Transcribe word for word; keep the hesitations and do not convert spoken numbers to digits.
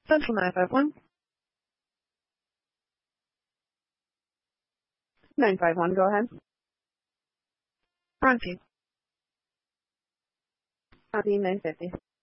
Central nine five one. nine five one, go ahead. Bronte. Copy nine fifty.